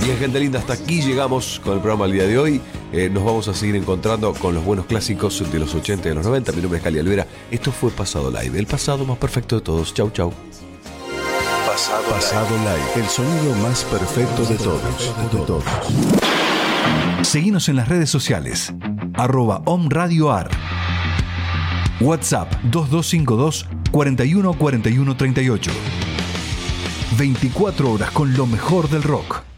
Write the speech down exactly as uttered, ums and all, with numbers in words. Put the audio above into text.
Bien, gente linda, hasta aquí llegamos con el programa el día de hoy. Eh, nos vamos a seguir encontrando con los buenos clásicos de los ochenta y de los noventa. Mi nombre es Cali Alvera. Esto fue Pasado Live, el pasado más perfecto de todos. Chau, chau. Pasado, Pasado Live. Live, el sonido más perfecto de todos. De todos. Seguinos en las redes sociales. Arroba Om Radio Ar. WhatsApp dos dos cinco dos, cuatro uno cuatro uno tres ocho. veinticuatro horas con lo mejor del rock.